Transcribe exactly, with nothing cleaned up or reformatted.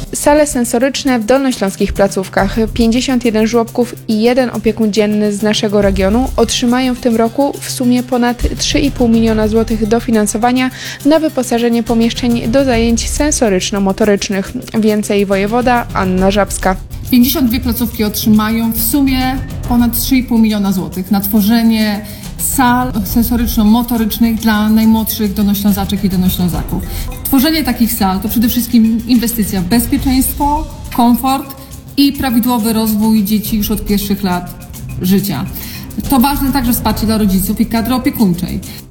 Sale sensoryczne w dolnośląskich placówkach. pięćdziesiąt jeden żłobków i jeden opiekun dzienny z naszego regionu otrzymają w tym roku w sumie ponad trzy i pół miliona złotych dofinansowania na wyposażenie pomieszczeń do zajęć sensoryczno-motorycznych. Więcej wojewoda Anna Żabska. pięćdziesiąt dwie placówki otrzymają w sumie ponad trzy i pół miliona złotych na tworzenie sal sensoryczno-motorycznych dla najmłodszych dolnoślązaczek i dolnoślązaków. Tworzenie takich sal to przede wszystkim inwestycja w bezpieczeństwo, komfort i prawidłowy rozwój dzieci już od pierwszych lat życia. To ważne także wsparcie dla rodziców i kadry opiekuńczej.